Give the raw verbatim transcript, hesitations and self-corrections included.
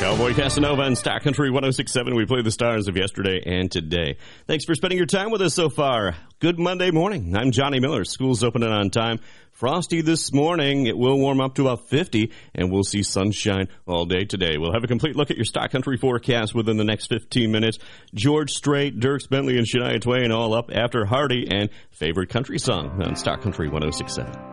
Cowboy Casanova and Star Country one oh six point seven. We play the stars of yesterday and today. Thanks for spending your time with us so far. Good Monday morning. I'm Johnny Miller. School's opening on time. Frosty this morning. It will warm up to about fifty, and we'll see sunshine all day today. We'll have a complete look at your Star Country forecast within the next fifteen minutes. George Strait, Dierks Bentley, and Shania Twain all up after Hardy and favorite country song on Star Country one oh six point seven.